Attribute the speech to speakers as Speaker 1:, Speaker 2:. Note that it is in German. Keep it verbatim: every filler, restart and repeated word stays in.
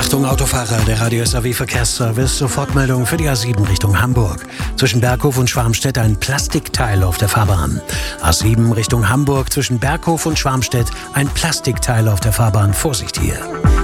Speaker 1: Achtung Autofahrer, der Radio S A W Verkehrsservice, Sofortmeldung für die A sieben Richtung Hamburg. Zwischen Berghof und Schwarmstedt ein Plastikteil auf der Fahrbahn. A sieben Richtung Hamburg zwischen Berghof und Schwarmstedt ein Plastikteil auf der Fahrbahn. Vorsicht hier.